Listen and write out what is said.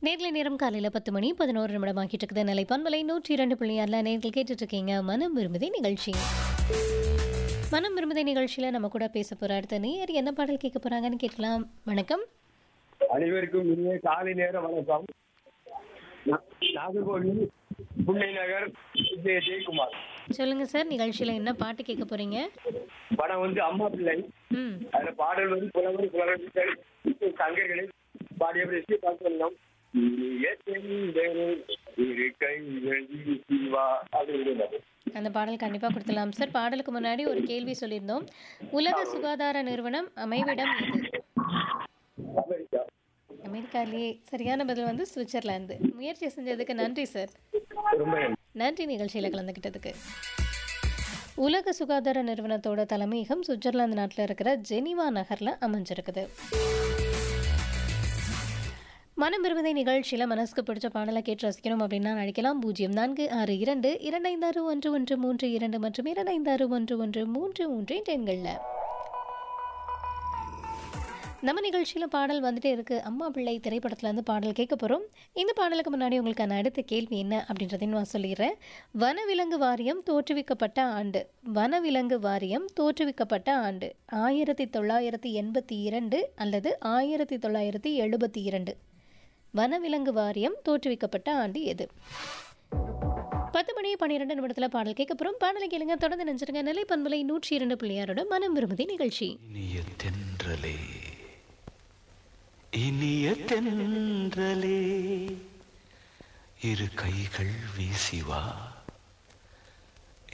நேர்ல நேரம் காலையில் 10 மணி 11 நிமிடம் ஆகிட்டு இருக்குது. நிலை பண்பலை 102.6 நேர்கள் கேட்டுட்டு இருக்கீங்க மனம் விரும்புதே நிகழ்ச்சி. மனம் விரும்புதே நிகழ்ச்சியில் நம்ம கூட பேச போகிற அடுத்த நேர் என்ன பாடல் கேட்க போகிறாங்கன்னு கேட்கலாம். வணக்கம். அனைவருக்கும் இனிய காலை நேர வணக்கம். நாகர்கோவில் புன்னை நகர் ஜெயக்குமார். சொல்லுங்க சார், நிகழ்ச்சியில் என்ன பாட்டு கேட்க போறீங்க? படம் வந்து அம்மா பிள்ளை. அதுல பாடல் வந்து புலவர் சங்கர்களை பாடிய பார்த்தோம். அந்த பாடல் கண்டிப்பாக கொடுத்துடலாம் சார். பாடலுக்கு முன்னாடி ஒரு கேள்வி சொல்லியிருந்தோம். உலக சுகாதார நிறுவனம் அமைவிடம் எது? அமெரிக்காலேயே. சரியான பதில் வந்து சுவிட்சர்லாந்து. முயற்சி செஞ்சதுக்கு நன்றி சார். நன்றி நிகழ்ச்சியில் கலந்துக்கிட்டதுக்கு. உலக சுகாதார நிறுவனத்தோட தலைமையகம் சுவிட்சர்லாந்து நாட்டில் இருக்கிற ஜெனீவா நகரில் அமைஞ்சிருக்குது. மனம் விரும்புதை நிகழ்ச்சியில் மனசுக்கு பிடிச்ச பாடலை கேட்டு ரசிக்கணும் அப்படின்னா நடிக்கலாம். 0462256113 மற்றும் 256113 எண்களில். நம்ம நிகழ்ச்சியில் பாடல் வந்துட்டே இருக்கு. அம்மா பிள்ளை திரைப்படத்துலேருந்து பாடல் கேட்க போகிறோம். இந்த பாடலுக்கு முன்னாடி உங்களுக்கான அடுத்த கேள்வி என்ன அப்படின்றதையும் நான் சொல்லிடுறேன். வனவிலங்கு வாரியம் தோற்றுவிக்கப்பட்ட ஆண்டு. வனவிலங்கு வாரியம் தோற்றுவிக்கப்பட்ட ஆண்டு 1982 அல்லது 1972. வனவிலங்கு வாரியம் தோற்றுவிக்கப்பட்ட ஆண்டு எது? 10 மணி 12 நிமிடத்தில் பாடல் கேட்க போகிறோம். பாடலை கேளுங்க, தொடர்ந்து நினைச்சிருங்க. நிலை பண்பலை 102.6 மனம் விரும்புதி நிகழ்ச்சி. இனிய தென்றலே இரு கைகள் வீசிவா